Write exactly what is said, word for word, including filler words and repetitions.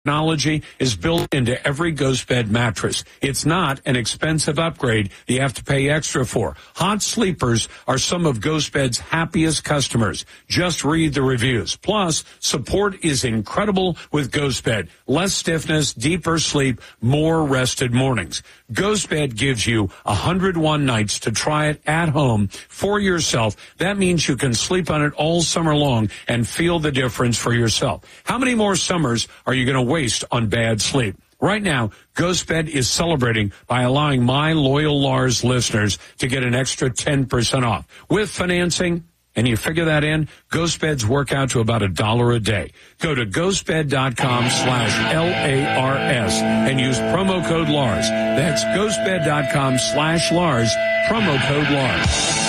Technology is built into every Ghost Bed mattress. It's not an expensive upgrade you have to pay extra for. Hot sleepers are some of Ghost Bed's happiest customers. Just read the reviews. Plus, support is incredible with Ghost Bed. Less stiffness, deeper sleep, more rested mornings. Ghost Bed gives you one hundred one nights to try it at home for yourself. That means you can sleep on it all summer long and feel the difference for yourself. How many more summers are you going to waste on bad sleep? Right now, Ghost Bed is celebrating by allowing my loyal Lars listeners to get an extra ten percent off. With financing, and you figure that in, Ghost Beds work out to about a dollar a day. Go to ghostbed.com slash L-A-R-S and use promo code Lars. That's ghostbed.com slash Lars, promo code Lars.